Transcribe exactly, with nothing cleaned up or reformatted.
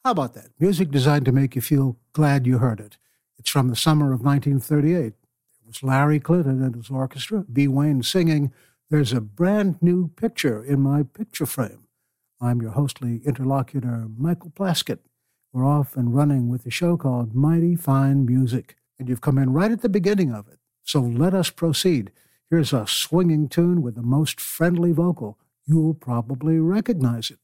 How about that? Music designed to make you feel glad you heard it. It's from the summer of nineteen thirty-eight. It was Larry Clinton and his orchestra, B. Wayne singing, "There's a Brand New Picture in My Picture Frame." I'm your hostly interlocutor, Michael Plaskett. We're off and running with a show called Mighty Fine Music, and you've come in right at the beginning of it. So let us proceed. Here's a swinging tune with the most friendly vocal. You'll probably recognize it.